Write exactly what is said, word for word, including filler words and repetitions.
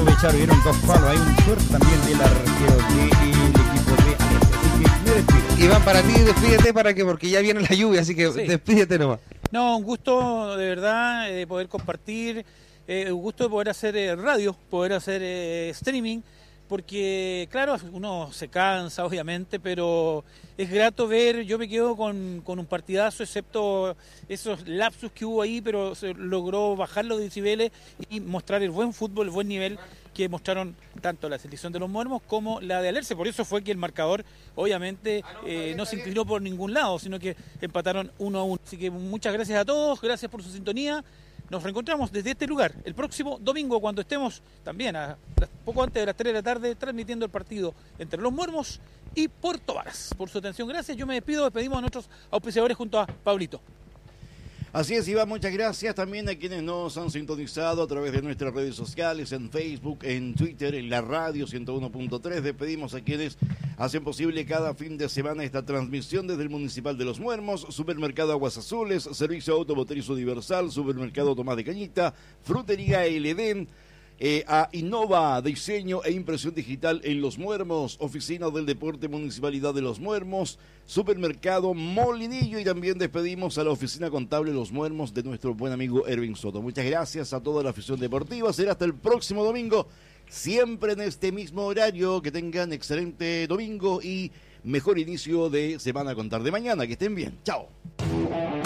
aprovecharon, dieron dos palos. Hay un suerte también del arquero del equipo de Alianza. Así que me despido. Iván, para ti, despídete para que, porque ya viene la lluvia, así que sí. Despídete nomás. No, un gusto de verdad de poder compartir, eh, un gusto de poder hacer eh, radio, poder hacer eh, streaming, porque claro, uno se cansa obviamente, pero es grato ver, yo me quedo con, con un partidazo, excepto esos lapsus que hubo ahí, pero se logró bajar los decibeles y mostrar el buen fútbol, el buen nivel que mostraron tanto la selección de los Muermos como la de Alerce. Por eso fue que el marcador obviamente eh, no se inclinó por ningún lado, sino que empataron uno a uno. Así que muchas gracias a todos, gracias por su sintonía. Nos reencontramos desde este lugar el próximo domingo cuando estemos también a, poco antes de las tres de la tarde transmitiendo el partido entre los Muermos y Puerto Varas. Por su atención, gracias. Yo me despido, despedimos a nuestros auspiciadores junto a Pablito. Así es, Iván, muchas gracias también a quienes nos han sintonizado a través de nuestras redes sociales, en Facebook, en Twitter, en la radio ciento uno punto tres. Despedimos a quienes hacen posible cada fin de semana esta transmisión desde el Municipal de Los Muermos, Supermercado Aguas Azules, Servicio Automotriz Universal, Supermercado Tomás de Cañita, Frutería El Edén, Eh, a Innova Diseño e Impresión Digital en Los Muermos, Oficina del Deporte Municipalidad de Los Muermos, Supermercado Molinillo, y también despedimos a la Oficina Contable Los Muermos de nuestro buen amigo Erwin Soto. Muchas gracias a toda la afición deportiva, será hasta el próximo domingo, siempre en este mismo horario. Que tengan excelente domingo y mejor inicio de semana a contar de mañana. Que estén bien, chao.